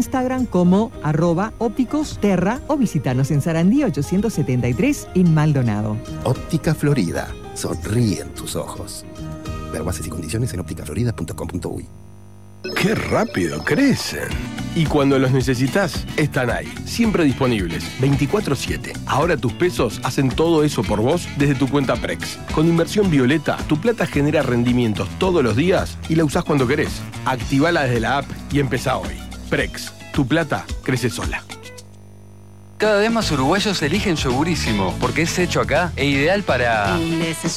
Instagram como @ópticos-terra o visítanos en Sarandí 873 en Maldonado. Óptica Florida. Sonríen tus ojos. Ver bases y condiciones en ópticaflorida.com.uy. ¡Qué rápido crecen! Y cuando los necesitas, están ahí, siempre disponibles, 24/7. Ahora tus pesos hacen todo eso por vos desde tu cuenta Prex. Con Inversión Violeta, tu plata genera rendimientos todos los días y la usás cuando querés. Activala desde la app y empezá hoy. Prex, tu plata crece sola. Cada vez más uruguayos eligen Yogurísimo porque es hecho acá e ideal para...